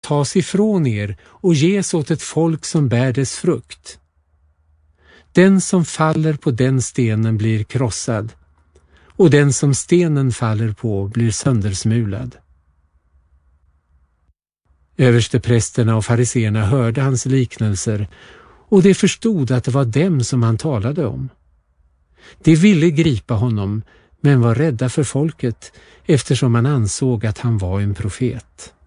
tas ifrån er och ges åt ett folk som bär dess frukt. Den som faller på den stenen blir krossad, och den som stenen faller på blir söndersmulad. Översteprästerna och fariseerna hörde hans liknelser, och de förstod att det var dem som han talade om. De ville gripa honom, men var rädda för folket eftersom man ansåg att han var en profet.